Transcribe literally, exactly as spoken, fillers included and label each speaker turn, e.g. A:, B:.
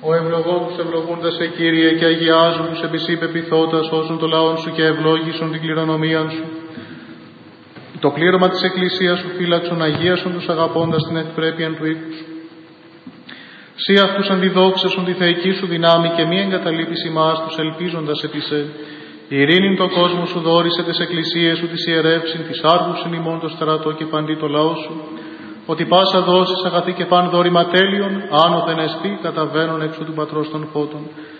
A: Ο ευλογών τους ευλογούντας σε Κύριε και αγιάζουν τους επί σοι πεποιθώντας όσων το λαόν σου και ευλόγησον την κληρονομίαν σου. Το πλήρωμα της Εκκλησίας σου φύλαξον, αγίασον τους αγαπώντας την ευπρέπειαν του οίκου σου. Σύ αυτούς αντιδόξασον τη θεϊκή σου δυνάμει και μη εγκαταλείπεις ημάς τους ελπίζοντας επί σε. Ειρήνην το κόσμο σου δόρισε τις εκκλησίες σου της ιερεύσιν, της άργουσιν ημών το στρατό και παντί το λαό σου. Ότι πάσα δώσεις αγαθή και παν δόρημα τέλειον, άνωθεν εσπί καταβαίνον έξω του πατρός των φώτων.